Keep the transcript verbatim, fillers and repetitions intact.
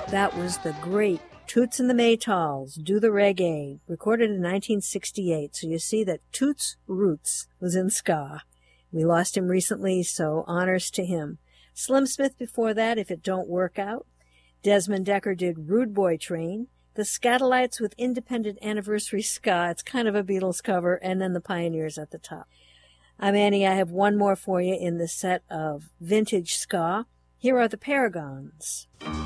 That was the great Toots and the Maytals, Do the Reggae, recorded in nineteen sixty-eight. So you see that Toots' roots was in ska. We lost him recently, so honors to him. Slim Smith before that, If It Don't Work Out. Desmond Decker did Rude Boy Train. The Skatalites with Independent Anniversary Ska. It's kind of a Beatles cover, and then the Pioneers at the top. I'm Annie. I have one more for you in the set of vintage ska. Here are the Paragons.